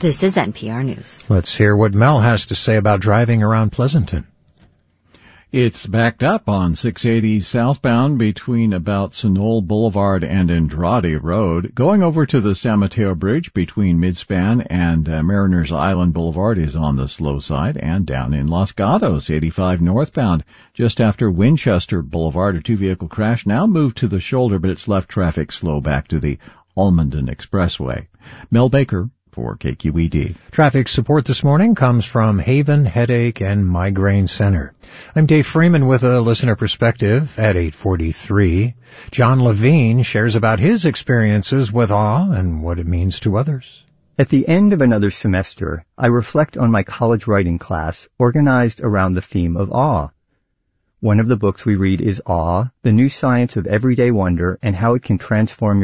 This is NPR News. Let's hear what Mel has to say about driving around Pleasanton. It's backed up on 680 southbound between about Sunol Boulevard and Andrade Road. Going over to the San Mateo Bridge between Midspan and Mariners Island Boulevard is on the slow side, and down in Los Gatos, 85 northbound, just after Winchester Boulevard, a two-vehicle crash now moved to the shoulder, but it's left traffic slow back to the Almondon Expressway. Mel Baker for KQED. Traffic support this morning comes from Haven Headache and Migraine Center. I'm Dave Freeman with a listener perspective at 8:43. John Levine shares about his experiences with awe and what it means to others. At the end of another semester, I reflect on my college writing class organized around the theme of awe. One of the books we read is Awe, the New Science of Everyday Wonder and How It Can Transform